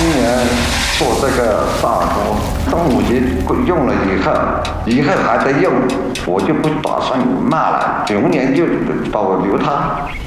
今年做这个萨尔多，端午节用了以后还在用，我就不打算卖了，永远就保留它。